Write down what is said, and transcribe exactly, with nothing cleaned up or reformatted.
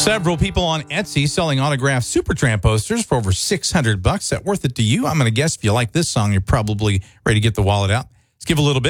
Several people on Etsy selling autographed Supertramp posters for over six hundred bucks. Is that worth it to you? I'm going to guess if you like this song, you're probably ready to get the wallet out. Let's give a little bit.